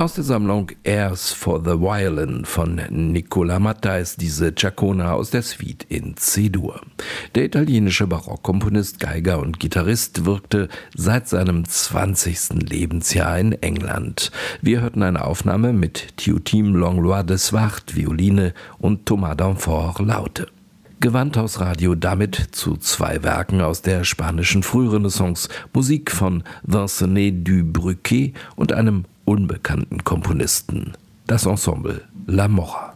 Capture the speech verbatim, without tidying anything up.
Aus der Sammlung Airs for the Violin von Nicola Matta ist diese Ciaccona aus der Suite in C-Dur. Der italienische Barockkomponist, Geiger und Gitarrist wirkte seit seinem zwanzigsten Lebensjahr in England. Wir hörten eine Aufnahme mit Théotime Langlois de Swart, Violine und Thomas Danfort, Laute. Gewandhausradio damit zu zwei Werken aus der spanischen Frührenaissance, Musik von Vincenet du Bruquet und einem unbekannten Komponisten, das Ensemble La Mora.